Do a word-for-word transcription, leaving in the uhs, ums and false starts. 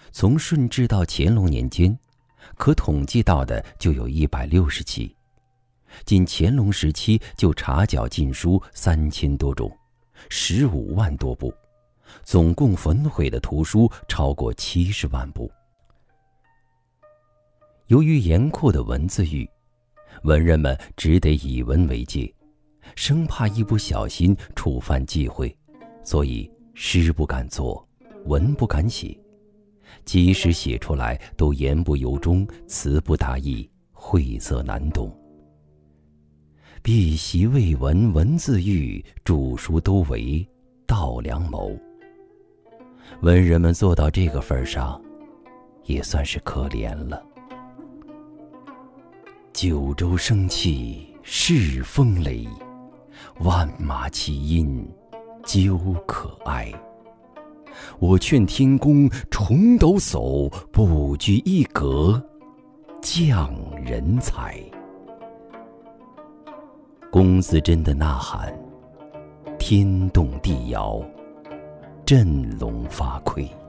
从顺治到乾隆年间，可统计到的就有一百六十期。仅乾隆时期就查缴禁书三千多种，十五万多部，总共焚毁的图书超过七十万部。由于严酷的文字狱，文人们只得以文为戒，生怕一不小心触犯忌讳，所以诗不敢作，文不敢写，即使写出来都言不由衷，词不达意，晦涩难懂。辟习未闻文字狱，著书都为盗良谋。文人们做到这个份上，也算是可怜了。九州生气恃风雷，万马齐喑究可哀。我劝天公重抖擞，不拘一格降人才。龚自珍的呐喊，天动地摇，振聋发聩。